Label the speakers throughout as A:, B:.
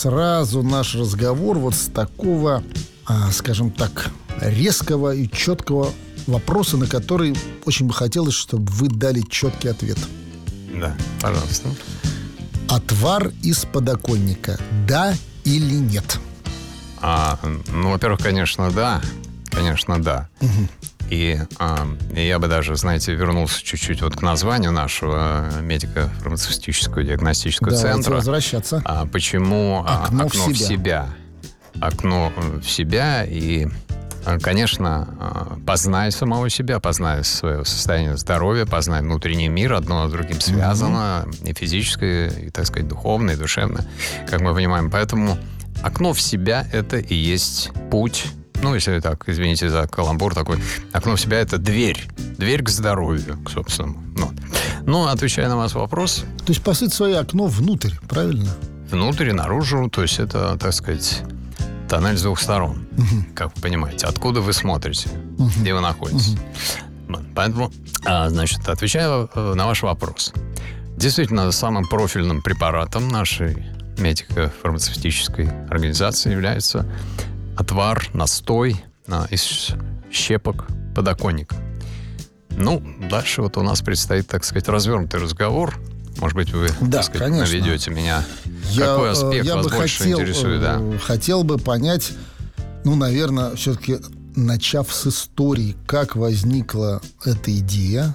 A: сразу наш разговор вот с такого, скажем так, резкого и четкого вопроса, на который очень бы хотелось, чтобы вы дали четкий ответ.
B: Да, пожалуйста.
A: Отвар из подоконника, да или нет?
B: Во-первых, конечно, да. Конечно, да. И я бы даже, знаете, вернулся чуть-чуть вот к названию нашего медико-фармацевтического диагностического центра.
A: Возвращаться.
B: Почему окно в себя? Окно в себя и, конечно, познай самого себя, познай свое состояние здоровья, познай внутренний мир, одно с другим связано, и физическое, и, так сказать, духовное, и душевное, как мы понимаем. Поэтому окно в себя — это и есть путь. Ну, если так, извините за каламбур такой. Окно в себя — это дверь. Дверь к здоровью, к собственному. Ну, отвечая на ваш вопрос...
A: То есть, по сути своей, окно внутрь, правильно?
B: Внутрь и наружу. То есть, это, так сказать, тоннель с двух сторон. Как вы понимаете. Откуда вы смотрите, где вы находитесь. Поэтому, значит, отвечая на ваш вопрос. Действительно, самым профильным препаратом нашей медико-фармацевтической организации является отвар, настой из щепок подоконника. Ну, дальше вот у нас предстоит, так сказать, развернутый разговор. Может быть, вы, так сказать, наведете меня. Какой аспект вас больше интересует? Да.
A: Хотел бы понять, наверное, все-таки начав с истории, как возникла эта идея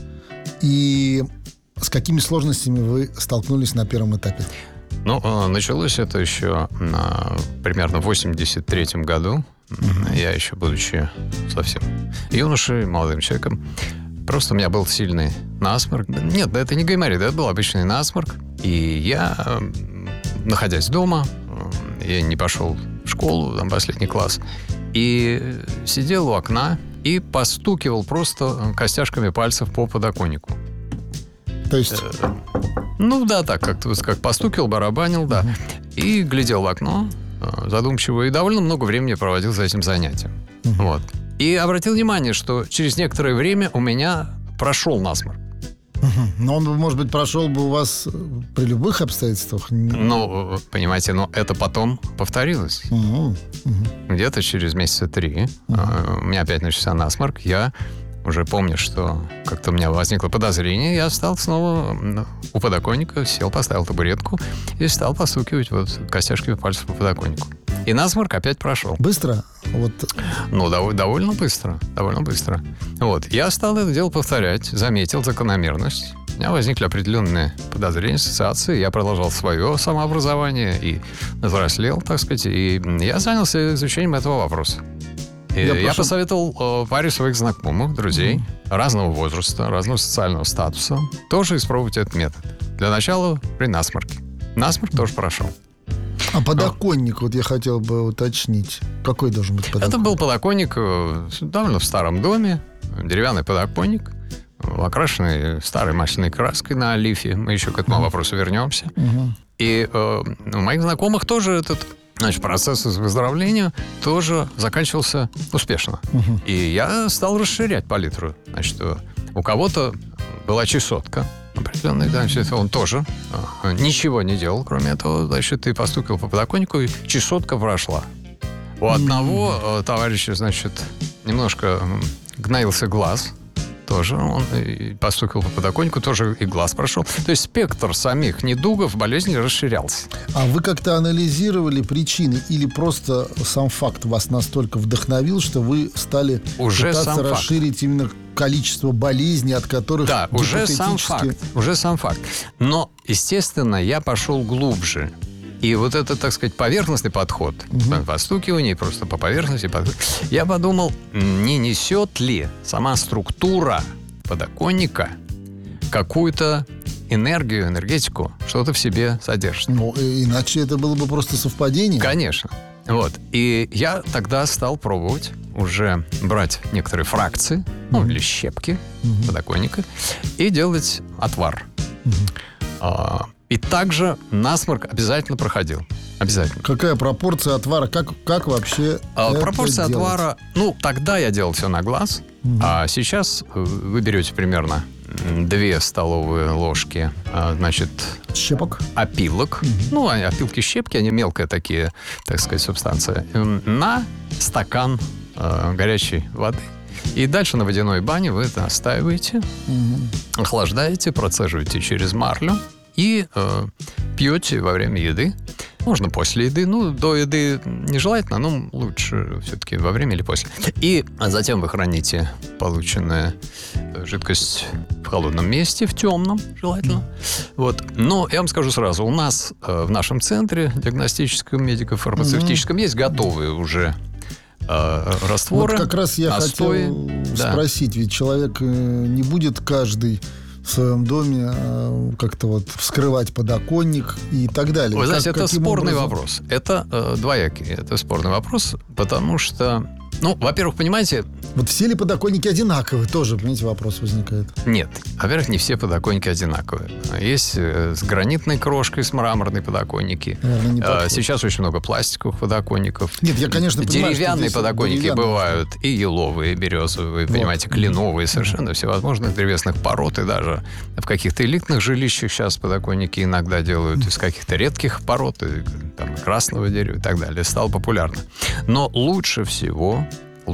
A: и с какими сложностями вы столкнулись на первом этапе?
B: Началось это еще примерно в 1983 году. Я еще, будучи совсем юношей, молодым человеком, просто у меня был сильный насморк. Нет, это не гайморит, это был обычный насморк. И я, находясь дома, я не пошел в школу, там последний класс, и сидел у окна и постукивал просто костяшками пальцев по подоконнику.
A: То есть...
B: как постукивал, барабанил, да. И глядел в окно задумчиво. И довольно много времени проводил за этим занятием. Вот. И обратил внимание, что через некоторое время у меня прошел насморк.
A: Но он, может быть, прошел бы у вас при любых обстоятельствах?
B: Понимаете, это потом повторилось. Где-то через месяца 3 у меня опять начался насморк. Я уже помню, что как-то у меня возникло подозрение, я встал снова у подоконника, сел, поставил табуретку и стал постукивать костяшками пальцев по подоконнику. И насморк опять прошел.
A: Быстро?
B: Довольно быстро. Довольно быстро. Я стал это дело повторять, заметил закономерность. У меня возникли определенные подозрения, ассоциации. Я продолжал свое самообразование и взрослел, так сказать. И я занялся изучением этого вопроса. Я посоветовал паре своих знакомых, друзей, разного возраста, разного социального статуса, тоже испробовать этот метод. Для начала при насморке. Насморк тоже прошел.
A: А подоконник, я хотел бы уточнить. Какой должен быть подоконник?
B: Это был подоконник довольно в старом доме, деревянный подоконник, окрашенный старой масляной краской на лифе. Мы еще к этому вопросу вернемся. И у моих знакомых тоже этот... процесс выздоровления тоже заканчивался успешно. И я стал расширять палитру. У кого-то была чесотка определенная, он тоже ничего не делал, кроме этого. Ты постукал по подоконнику, и чесотка прошла. У одного товарища, немножко гноился глаз. Тоже он постукал по подоконнику, тоже и глаз прошел. То есть спектр самих недугов болезни расширялся.
A: А вы как-то анализировали причины или просто сам факт вас настолько вдохновил, что вы стали пытаться расширить именно количество болезней, от которых
B: уже сам факт. Но, естественно, я пошел глубже. И это, так сказать, поверхностный подход, постукивание просто по поверхности. Я подумал, не несет ли сама структура подоконника какую-то энергию, энергетику, что-то в себе содержит.
A: Иначе это было бы просто совпадение.
B: Конечно. И я тогда стал пробовать уже брать некоторые фракции, или щепки подоконника, и делать отвар. И также насморк обязательно проходил. Обязательно.
A: Какая пропорция отвара? Как вообще
B: пропорция
A: это
B: отвара... тогда я делал все на глаз. А сейчас вы берете примерно 2 столовые ложки, значит...
A: Щепок?
B: Опилок. Ну, опилки-щепки, они мелкие такие, так сказать, субстанции. На стакан горячей воды. И дальше на водяной бане вы это настаиваете, охлаждаете, процеживаете через марлю и пьете во время еды. Можно после еды. Ну, до еды нежелательно, но лучше все-таки во время или после. И затем вы храните полученную жидкость в холодном месте, в темном, желательно. Вот. Но я вам скажу сразу, у нас в нашем центре диагностическом, медико-фармацевтическом есть готовые уже растворы.
A: Вот как раз я
B: настои.
A: Хотел спросить, ведь человек не будет каждый в своем доме как-то вот вскрывать подоконник и так далее.
B: Вы знаете, это спорный вопрос. Это двоякий. Это спорный вопрос, потому что, ну, во-первых, понимаете...
A: Вот все ли подоконники одинаковые? Тоже, понимаете, вопрос возникает.
B: Нет. Во-первых, не все подоконники одинаковые. Есть с гранитной крошкой, с мраморной подоконники. Сейчас очень много пластиковых подоконников.
A: Нет, я, конечно, понимаю,
B: деревянные подоконники бывают и еловые, и березовые, понимаете, кленовые, совершенно всевозможных древесных пород. И даже в каких-то элитных жилищах сейчас подоконники иногда делают из каких-то редких пород, там, красного дерева и так далее. Стало популярно. Но лучше всего,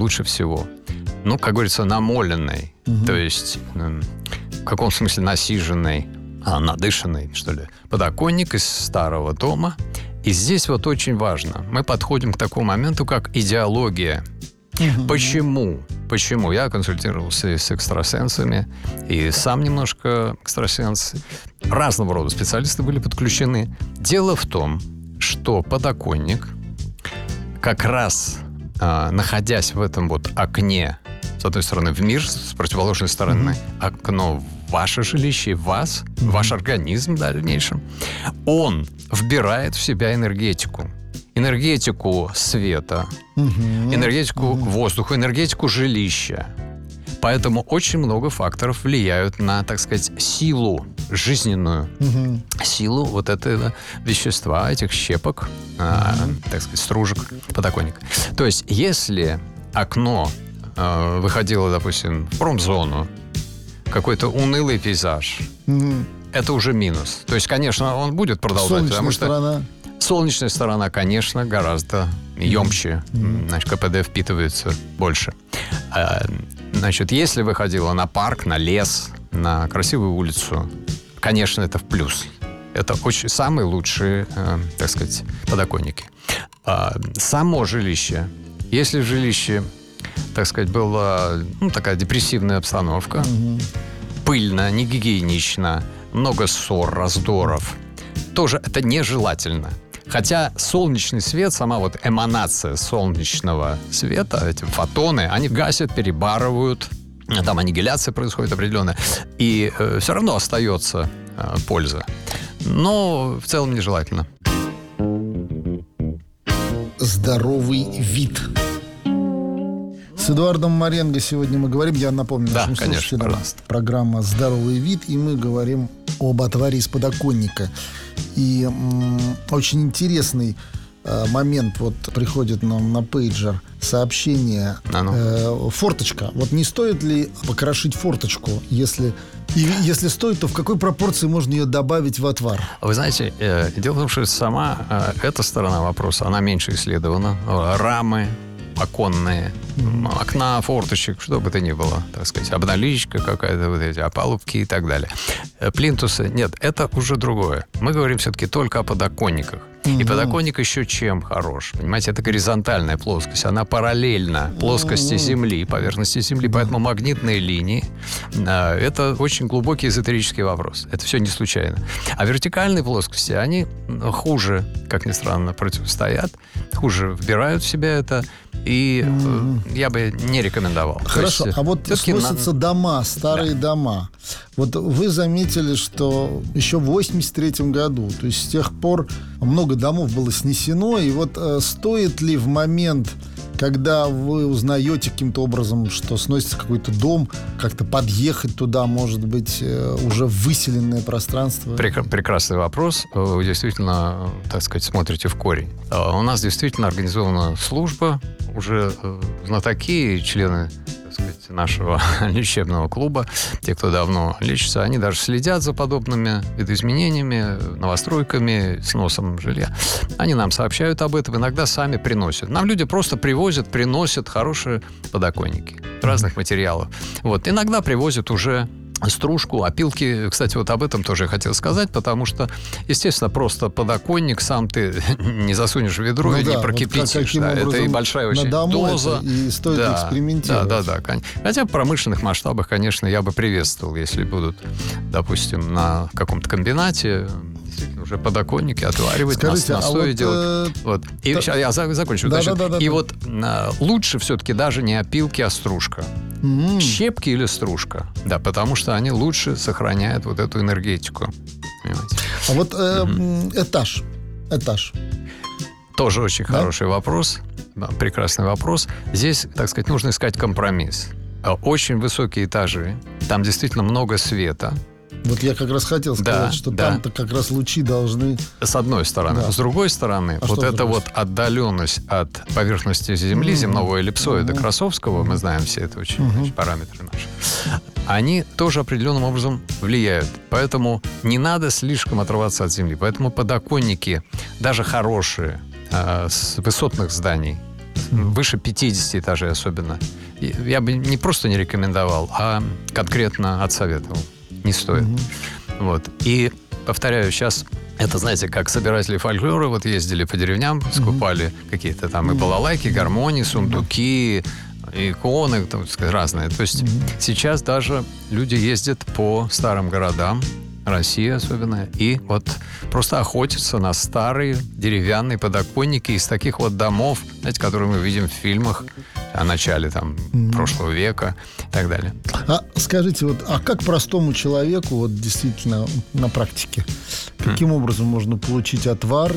B: ну, как говорится, намоленный, то есть в каком смысле насиженный, надышанный, что ли, подоконник из старого дома. И здесь вот очень важно. Мы подходим к такому моменту, как идеология. Почему? Почему? Я консультировался и с экстрасенсами, и сам немножко экстрасенс. Разного рода специалисты были подключены. Дело в том, что подоконник как раз... находясь в этом вот окне, с одной стороны в мир, с противоположной стороны окно в ваше жилище, в вас, в ваш организм в дальнейшем, он вбирает в себя энергетику. Энергетику света, энергетику воздуха, энергетику жилища. Поэтому очень много факторов влияют на, так сказать, силу жизненную, силу вот этого вещества, этих щепок, так сказать, стружек подоконника. То есть, если окно выходило, допустим, в промзону, какой-то унылый пейзаж, это уже минус. То есть, конечно, он будет продолжать, потому что солнечная сторона, конечно, гораздо емче, значит, КПД впитывается больше. Значит, если выходила на парк, на лес, на красивую улицу, конечно, это в плюс. Это очень самые лучшие, так сказать, подоконники. Само жилище. Если в жилище, так сказать, была такая депрессивная обстановка, пыльно, негигиенично, много ссор, раздоров, тоже это нежелательно. Хотя солнечный свет, сама вот эманация солнечного света, эти фотоны, они гасят, перебарывают, там аннигиляция происходит определенная, и все равно остается польза. Но в целом нежелательно.
A: Здоровый вид. С Эдуардом Маренго сегодня мы говорим, я напомню нашим слушателям, программа «Здоровый вид», и мы говорим об отваре из подоконника. И очень интересный момент, вот приходит нам на пейджер сообщение, форточка. Вот не стоит ли покрошить форточку, если стоит, то в какой пропорции можно ее добавить в отвар?
B: Вы знаете, дело в том, что сама эта сторона вопроса, она меньше исследована. Рамы оконные, окна, форточек, что бы то ни было, так сказать, обналичка какая-то, вот эти опалубки и так далее. Плинтусы, нет, это уже другое. Мы говорим все-таки только о подоконниках. И подоконник еще чем хорош? Понимаете, это горизонтальная плоскость. Она параллельна плоскости Земли, поверхности Земли. Поэтому магнитные линии это очень глубокий эзотерический вопрос. Это все не случайно. А вертикальные плоскости, они хуже, как ни странно, противостоят, хуже вбирают в себя это. И я бы не рекомендовал.
A: Хорошо, а вот сносятся дома, старые дома. Вот вы заметили, что еще в 83-м году, то есть с тех пор много домов было снесено. И вот стоит ли в момент, когда вы узнаете каким-то образом, что сносится какой-то дом, как-то подъехать туда, может быть, уже в выселенное пространство?
B: Прекрасный вопрос. Вы действительно, так сказать, смотрите в корень. У нас действительно организована служба, уже знатоки, члены, так сказать, нашего лечебного клуба, те, кто давно лечится, они даже следят за подобными видоизменениями, новостройками, сносом жилья. Они нам сообщают об этом, иногда сами приносят. Нам люди просто приносят хорошие подоконники разных материалов. Вот. Иногда привозят уже стружку, опилки. Кстати, вот об этом тоже я хотел сказать, потому что, естественно, просто подоконник сам ты не засунешь в ведро и не прокипятишь. Вот это и большая очень доза.
A: И стоит экспериментировать.
B: Да. Хотя в промышленных масштабах, конечно, я бы приветствовал, если будут, допустим, на каком-то комбинате действительно уже подоконники отваривать, настои делать. Вот. И я закончу. И вот лучше все-таки даже не опилки, а стружка. Щепки или стружка. Да, потому что они лучше сохраняют вот эту энергетику. Понимаете?
A: А вот этаж.
B: Тоже очень хороший вопрос. Да, прекрасный вопрос. Здесь, так сказать, нужно искать компромисс. Очень высокие этажи. Там действительно много света.
A: Вот я как раз хотел сказать, что там-то как раз лучи должны...
B: С одной стороны. Да. С другой стороны, вот эта вот отдаленность от поверхности Земли, земного эллипсоида Красовского, мы знаем все это очень параметры наши, они тоже определенным образом влияют. Поэтому не надо слишком отрываться от Земли. Поэтому подоконники, даже хорошие, с высотных зданий, выше 50 этажей особенно, я бы не просто не рекомендовал, а конкретно отсоветовал. Не стоит. Вот. И, повторяю, сейчас это, знаете, как собиратели фольклора вот ездили по деревням, скупали какие-то там и балалайки, гармонии, сундуки, иконы, там, сказать, разные. То есть сейчас даже люди ездят по старым городам, России особенно, и вот просто охотятся на старые деревянные подоконники из таких вот домов, знаете, которые мы видим в фильмах о начале там прошлого века и так далее.
A: А скажите, вот, как простому человеку, вот действительно на практике, каким образом можно получить отвар?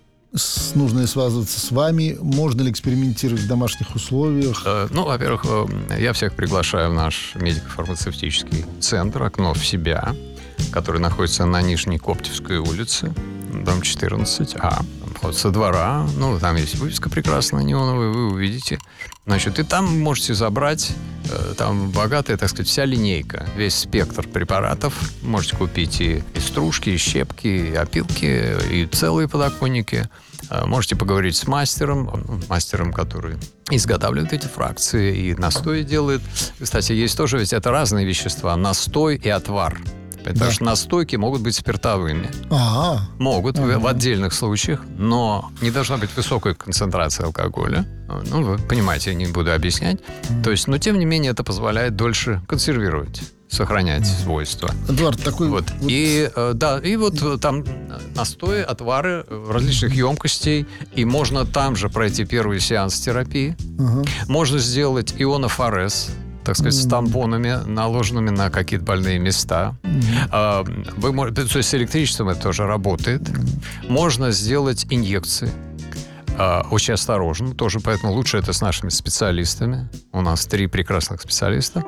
A: Нужно ли связываться с вами? Можно ли экспериментировать в домашних условиях?
B: Во-первых, я всех приглашаю в наш медико-фармацевтический центр «Окно в себя», который находится на Нижней Коптевской улице, дом 14А. Вход со двора. Там есть вывеска прекрасная, неоновая, вы увидите. Значит, и там можете забрать, там богатая, так сказать, вся линейка, весь спектр препаратов. Можете купить и стружки, и щепки, и опилки, и целые подоконники. Можете поговорить с мастером, который изготавливает эти фракции и настои делает. Кстати, есть тоже, ведь это разные вещества, настой и отвар. Потому что настойки могут быть спиртовыми. Могут в отдельных случаях, но не должна быть высокой концентрации алкоголя. Вы понимаете, я не буду объяснять. То есть, но тем не менее, это позволяет дольше консервировать, сохранять свойства.
A: Эдуард, такой...
B: Вот. И вот там настои, отвары различных емкостей, и можно там же пройти первый сеанс терапии. Можно сделать ионофорез, так сказать, с тампонами, наложенными на какие-то больные места. То есть с электричеством это тоже работает. Можно сделать инъекции. Очень осторожно тоже, поэтому лучше это с нашими специалистами. У нас 3 прекрасных специалиста.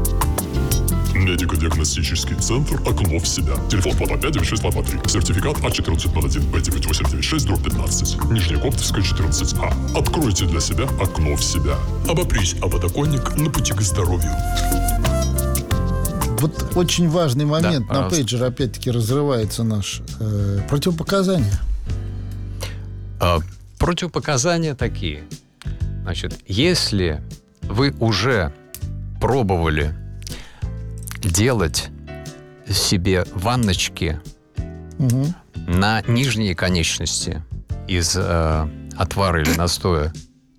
C: Медико-диагностический центр «Окно в себя». Телефон 225-96-223. Сертификат А1401-Б986-15. Нижняя Коптевская, 14А. Откройте для себя окно в себя. Обопрись о подоконник на пути к здоровью.
A: Вот очень важный момент. На пейджер опять-таки разрывается наш противопоказания.
B: Противопоказания такие. Значит, если вы уже пробовали делать себе ванночки на нижние конечности из отвара или настоя.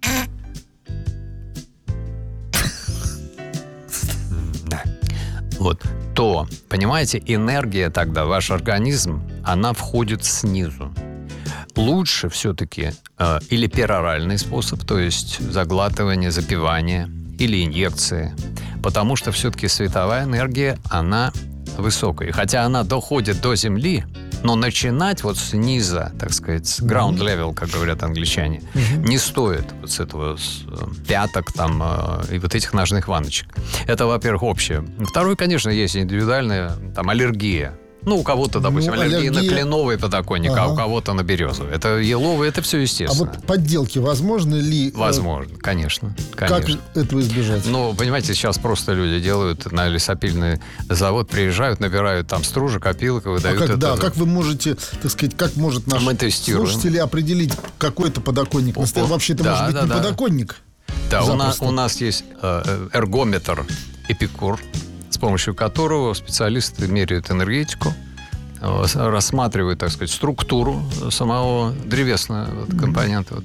B: То, понимаете, энергия тогда, ваш организм, она входит снизу. Лучше все-таки или пероральный способ, то есть заглатывание, запивание, или инъекции, потому что все-таки световая энергия, она высокая. Хотя она доходит до Земли, но начинать вот с низа, так сказать, с ground level, как говорят англичане, не стоит вот с этого, с пяток там и вот этих ножных ванночек. Это, во-первых, общее. Второе, конечно, есть индивидуальная там аллергия. Ну, у кого-то, допустим, аллергия на
A: аллергия...
B: кленовый подоконник, а у кого-то на березовый. Это еловый, это все естественно.
A: А вот подделки возможны ли?
B: Возможно, конечно.
A: Как этого избежать?
B: Ну, понимаете, сейчас просто люди делают на лесопильный завод, приезжают, набирают там стружек, опилок и выдают это.
A: Да, как вы можете, так сказать, как может наш слушатель определить какой-то подоконник? Вообще это может быть не подоконник.
B: Да, у нас есть эргометр Эпикур, с помощью которого специалисты меряют энергетику, рассматривают, так сказать, структуру самого древесного компонента.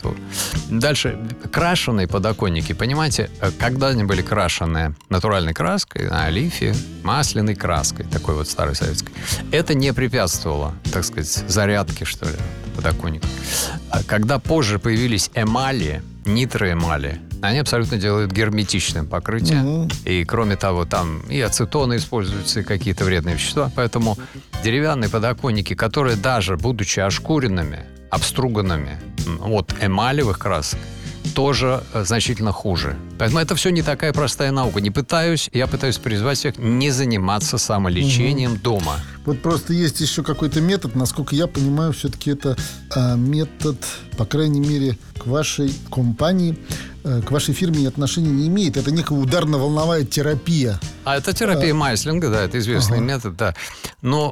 B: Дальше крашеные подоконники, понимаете, когда они были крашеные натуральной краской, на олифе, масляной краской, такой вот старой советской, это не препятствовало, так сказать, зарядке, что ли, подоконника. А когда позже появились эмали, нитроэмали, они абсолютно делают герметичным покрытие. И кроме того, там и ацетоны используются, и какие-то вредные вещества. Поэтому деревянные подоконники, которые даже будучи ошкуренными, обструганными от эмалевых красок, тоже значительно хуже. Поэтому это все не такая простая наука. Я пытаюсь призвать всех не заниматься самолечением дома.
A: Вот просто есть еще какой-то метод, насколько я понимаю, все-таки это метод, по крайней мере, к вашей компании, к вашей фирме отношения не имеет. Это некая ударно-волновая терапия.
B: А это терапия Майслинга, да, это известный метод, да. Но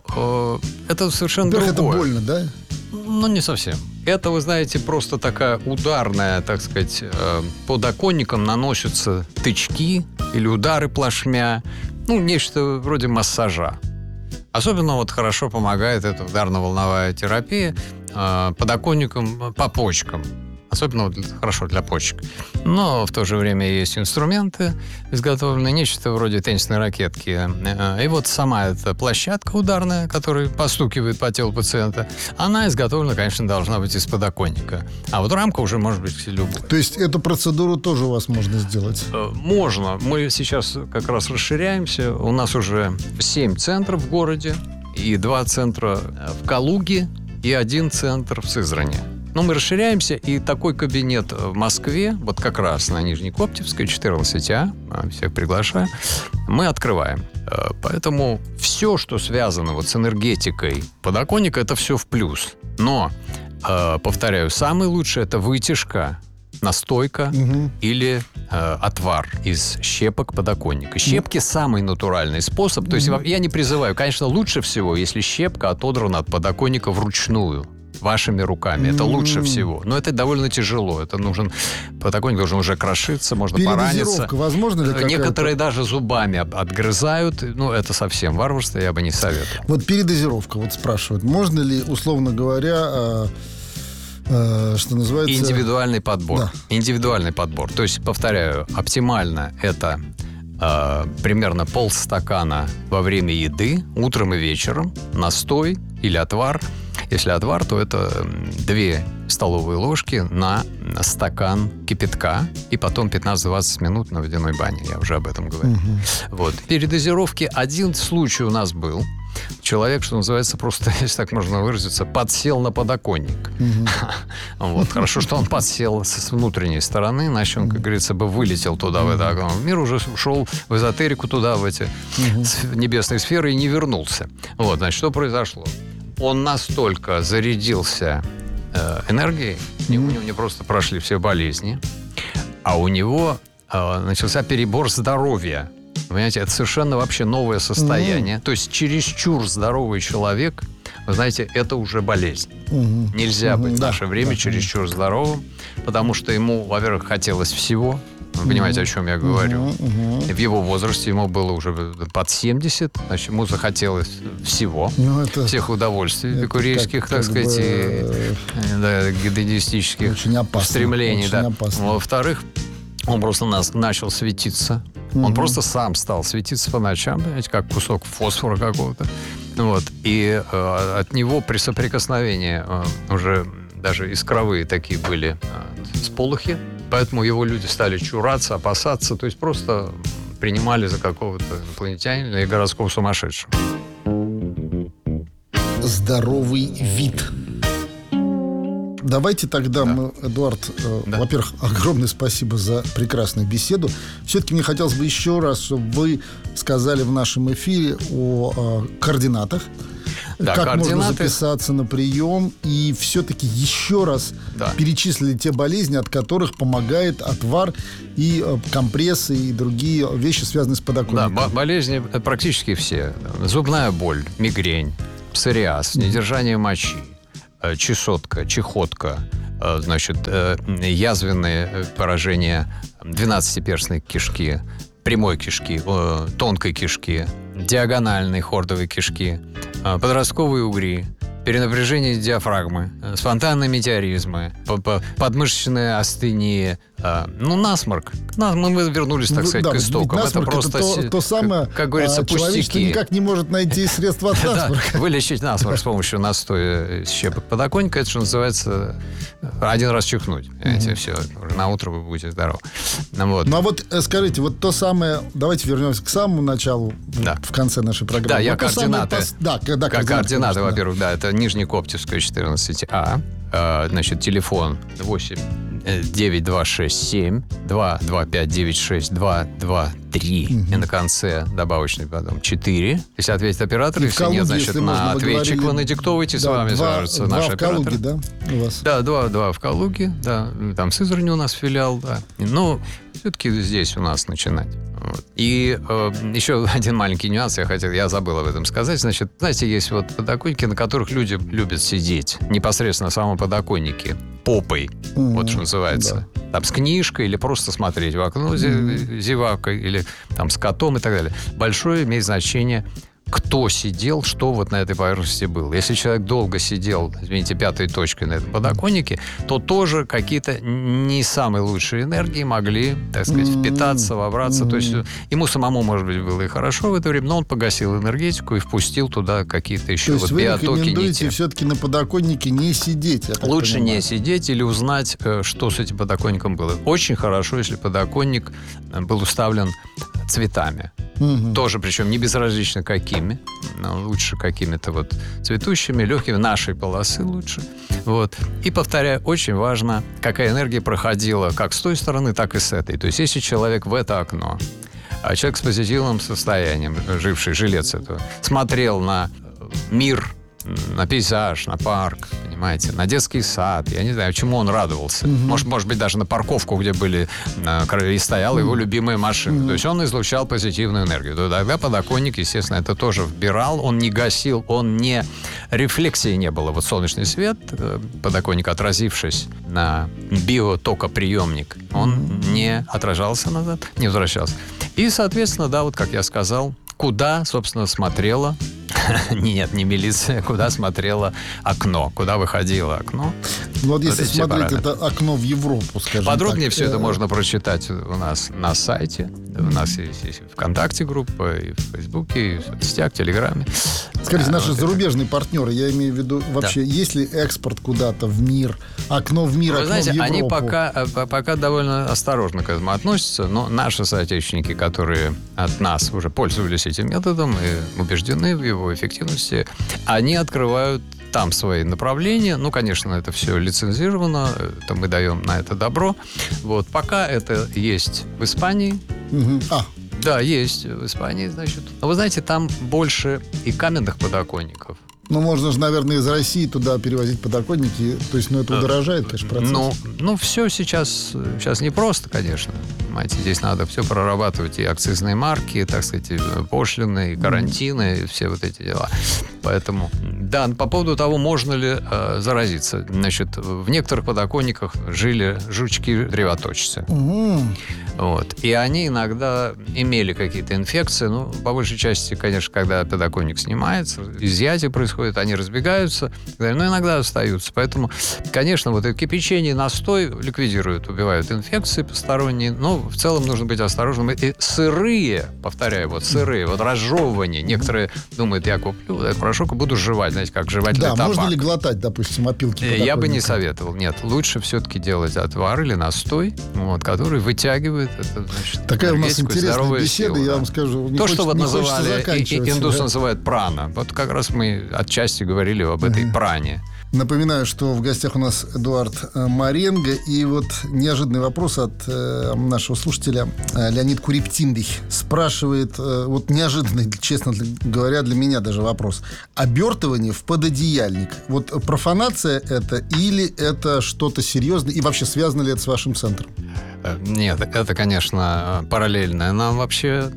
B: это совершенно другое.
A: Это больно, да?
B: Ну, не совсем. Это, вы знаете, просто такая ударная, так сказать, подоконником наносятся тычки или удары плашмя. Ну, нечто вроде массажа. Особенно вот хорошо помогает эта ударно-волновая терапия подоконником по почкам. Особенно хорошо для почек. Но в то же время есть инструменты, изготовленные нечто вроде теннисной ракетки. И вот сама эта площадка ударная, которая постукивает по телу пациента, она изготовлена, конечно, должна быть из подоконника. А вот рамка уже может быть любой.
A: То есть эту процедуру тоже у вас можно сделать?
B: Можно. Мы сейчас как раз расширяемся. У нас уже 7 центров в городе, и 2 центра в Калуге, и 1 центр в Сызрани. Но мы расширяемся, и такой кабинет в Москве, вот как раз на Нижнекоптевской, 14А, всех приглашаю, мы открываем. Поэтому все, что связано вот с энергетикой подоконника, это все в плюс. Но, повторяю, самый лучший — это вытяжка, настойка или отвар из щепок подоконника. Щепки — самый натуральный способ. То есть я не призываю, конечно, лучше всего, если щепка отодрана от подоконника вручную, вашими руками. Это лучше всего. Но это довольно тяжело. Это нужен... Подоконник должен уже крошиться, можно пораниться.
A: Передозировка возможно ли какая-то?
B: Некоторые даже зубами отгрызают. Ну, это совсем варварство, я бы не советовал.
A: Вот передозировка, вот спрашивают. Можно ли, условно говоря, что называется...
B: Индивидуальный подбор.
A: Да.
B: Индивидуальный подбор. То есть, повторяю, оптимально это примерно полстакана во время еды, утром и вечером, настой или отвар. Если отвар, то это 2 столовые ложки на стакан кипятка и потом 15-20 минут на водяной бане. Я уже об этом говорил. Вот. Передозировки 1 случай у нас был. Человек, что называется, просто, если так можно выразиться, подсел на подоконник. Вот. Хорошо, что он подсел с внутренней стороны, иначе он, как говорится, бы вылетел туда, в это окно. Мир уже ушел в эзотерику туда, в эти небесные сферы, и не вернулся. Вот, значит, что произошло? Он настолько зарядился энергией, у него не просто прошли все болезни, а у него начался перебор здоровья. Понимаете, это совершенно вообще новое состояние. То есть чересчур здоровый человек, вы знаете, это уже болезнь. Нельзя быть в наше время чересчур здоровым, потому что ему, во-первых, хотелось всего. Вы понимаете, о чем я говорю. В его возрасте ему было уже под 70, значит, ему захотелось всего, всех удовольствий эпикурейских, так сказать, и гедонистических стремлений. Да. Во-вторых, он просто начал светиться. Он просто сам стал светиться по ночам, знаете, как кусок фосфора какого-то. Вот. И от него при соприкосновении уже даже искровые такие были сполохи. Поэтому его люди стали чураться, опасаться. То есть просто принимали за какого-то инопланетянина или городского сумасшедшего.
A: Здоровый вид. Давайте тогда мы, Эдуард, во-первых, огромное спасибо за прекрасную беседу. Все-таки мне хотелось бы еще раз, чтобы вы сказали в нашем эфире о координатах.
B: Да,
A: как можно
B: координаты.
A: записаться на прием, и все-таки еще раз перечислили те болезни, от которых помогает отвар и компрессы, и другие вещи, связанные с подоконником.
B: Да, болезни практически все. Зубная боль, мигрень, псориаз, недержание мочи, чесотка, чехотка, значит, язвенные поражения 12-перстной кишки, прямой кишки, тонкой кишки, диагональной хордовой кишки, подростковые угри, перенапряжение диафрагмы, спонтанные метеоризмы, подмышечная астения, насморк. Мы вернулись, так сказать, к истокам.
A: Это просто то самое,
B: как говорится,
A: человечество
B: пустяки.
A: никак не может найти средства от насморка.
B: Вылечить насморк с помощью настоя щепок подоконника, это что называется один раз чихнуть. Все, на утро вы будете здоровы.
A: Ну а вот скажите, вот то самое, давайте вернемся к самому началу, в конце нашей программы.
B: Да, я координаты. Координаты, во-первых, это Нижнекоптевская, 14А. Значит, телефон 89267 22596 223 и на конце добавочный потом 4. Если ответит оператор, если
A: Калуге,
B: нет, значит, на ответчик вы надиктовывайте, с вами свяжутся наши операторы.
A: В Калуге, да, у вас?
B: Да, два в Калуге, да. Там в Сызрани у нас филиал, да. Но все-таки здесь у нас начинать. Вот. И еще один маленький нюанс я забыл об этом сказать. Значит, знаете, есть вот подоконники, на которых люди любят сидеть непосредственно на самом подоконнике, попой, вот что называется. Да. Там с книжкой или просто смотреть в окно зевакой, или там с котом и так далее. Большое имеет значение, кто сидел, что вот на этой поверхности было. Если человек долго сидел, извините, пятой точкой на этом подоконнике, то тоже какие-то не самые лучшие энергии могли, так сказать, впитаться, вобраться. То есть ему самому, может быть, было и хорошо в это время, но он погасил энергетику и впустил туда какие-то еще биотоки.
A: То есть вы рекомендуете все-таки на подоконнике не сидеть?
B: Лучше не сидеть или узнать, что с этим подоконником было. Очень хорошо, если подоконник был уставлен цветами. Тоже, причем не безразлично какими, но лучше какими-то вот цветущими, легкими, нашей полосы лучше. Вот. И, повторяю, очень важно, какая энергия проходила как с той стороны, так и с этой. То есть, если человек в это окно, а человек с позитивным состоянием, живший жилец этого, смотрел на мир, на пейзаж, на парк, понимаете, на детский сад. Я не знаю, чему он радовался. Может быть, даже на парковку, где были и стояла его любимая машина. То есть он излучал позитивную энергию. То тогда подоконник, естественно, это тоже вбирал. Он не гасил, он не... Рефлексии не было. Вот солнечный свет, подоконник, отразившись на биотокоприемник, он не отражался назад, не возвращался. И, соответственно, да, вот как я сказал, куда, собственно, смотрела... Нет, не милиция. Куда смотрело окно? Куда выходило окно?
A: Вот если смотреть это окно в Европу, скажем
B: подробнее
A: так.
B: Все это можно прочитать у нас на сайте. У нас есть ВКонтакте группа, и в Фейсбуке, и в соцсетях, в Телеграме.
A: Скажите, наши зарубежные партнеры, я имею в виду, вообще, есть ли экспорт куда-то в мир, окно в мир, окно в Европу?
B: Они пока довольно осторожно к этому относятся, но наши соотечественники, которые от нас уже пользовались этим методом и убеждены в его эффективности, они открывают там свои направления. Ну, конечно, это все лицензировано, это мы даем на это добро. Вот, пока это есть в Испании. Да, есть в Испании, значит. Но вы знаете, там больше и каменных подоконников.
A: Ну, можно же, наверное, из России туда перевозить подоконники. То есть, это удорожает, конечно, процесс.
B: Ну, все сейчас непросто, конечно. Понимаете, здесь надо все прорабатывать. И акцизные марки, так сказать, и пошлины, и карантины, и все вот эти дела. Поэтому, да, по поводу того, можно ли заразиться. Значит, в некоторых подоконниках жили жучки-древоточцы. Вот. И они иногда имели какие-то инфекции. Ну, по большей части, конечно, когда подоконник снимается, изъятие происходит, они разбегаются, но иногда остаются. Поэтому, конечно, вот это кипячение, настой ликвидируют, убивают инфекции посторонние. Но в целом нужно быть осторожным. И сырые, повторяю, вот сырые, вот разжевывание. Некоторые думают, я куплю этот порошок и буду жевать, знаете, как жевательный табак.
A: Да, можно ли глотать, допустим, опилки подоконника?
B: Я бы не советовал. Нет, лучше все-таки делать отвар или настой, вот, который вытягивает это, значит,
A: такая у нас интересная беседа,
B: силу,
A: я вам скажу.
B: То, что вот называли, индусы называют прана. Вот как раз мы отчасти говорили об этой пране.
A: Напоминаю, что в гостях у нас Эдуард Маренго. И вот неожиданный вопрос от нашего слушателя Леонид Куриптиндых. Спрашивает, вот неожиданный, честно говоря, для меня даже вопрос. Обертывание в пододеяльник. Вот профанация это или это что-то серьезное? И вообще связано ли это с вашим центром?
B: Нет, это, конечно, параллельная нам вообще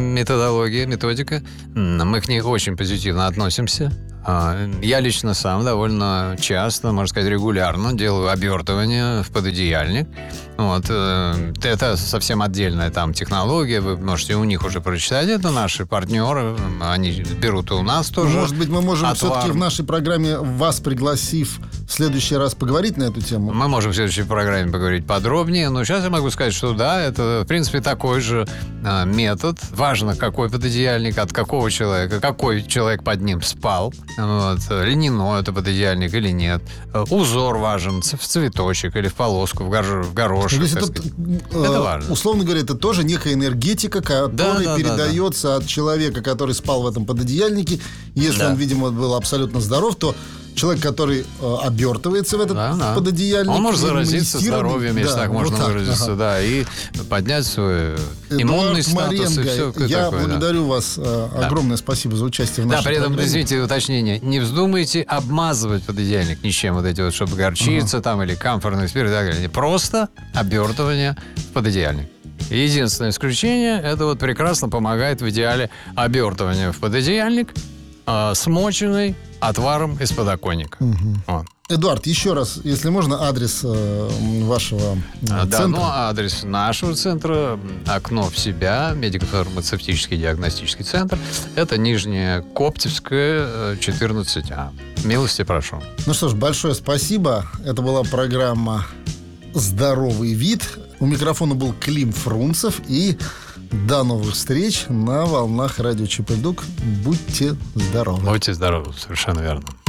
B: методика. Мы к ней очень позитивно относимся. Я лично сам довольно часто, можно сказать, регулярно делаю обертывание в пододеяльник. Вот. Это совсем отдельная там технология. Вы можете у них уже прочитать. Это наши партнеры. Они берут и у нас тоже.
A: Может быть, мы можем все-таки в нашей программе, вас пригласив, в следующий раз поговорить на эту тему?
B: Мы можем в следующей программе поговорить подробнее. Но сейчас я могу сказать, что да, это, в принципе, такой же метод. Важно, какой пододеяльник, от какого человека, какой человек под ним спал. Вот. Льняной это пододеяльник или нет. Узор важен, в цветочек или в полоску, в горошек.
A: То есть это важно. Условно говоря, это тоже некая энергетика, которая передается от человека, который спал в этом пододеяльнике. Если он, видимо, был абсолютно здоров, то человек, который обертывается в этот пододеяльник,
B: он может заразиться здоровьем, если так можно выразиться, и поднять свой иммунный статус и все такое.
A: Я благодарю вас. Огромное спасибо за участие в нашей
B: программе.
A: При этом,
B: извините, уточнение. Не вздумайте обмазывать пододеяльник ничем, вот эти вот, чтобы горчица там или камфорный спирт и так далее. Просто обертывание в пододеяльник. Единственное исключение, это вот прекрасно помогает в идеале обертывание в пододеяльник, смоченный отваром из подоконника. Вот.
A: Эдуард, еще раз, если можно, адрес вашего центра.
B: Адрес нашего центра «Окно в себя», медико-фармацевтический диагностический центр. Это Нижняя Коптевская, 14А. Милости прошу.
A: Ну что ж, большое спасибо. Это была программа «Здоровый вид». У микрофона был Клим Фрунцев. И до новых встреч на волнах радио ЧП Дук. Будьте здоровы.
B: Будьте здоровы, совершенно верно.